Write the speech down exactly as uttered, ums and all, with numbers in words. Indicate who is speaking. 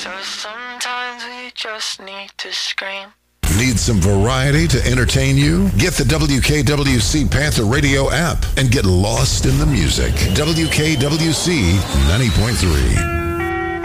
Speaker 1: So sometimes we just need to scream.
Speaker 2: Need some variety to entertain you? Get the W K W C Panther Radio app and get lost in the music. W K W C ninety point three.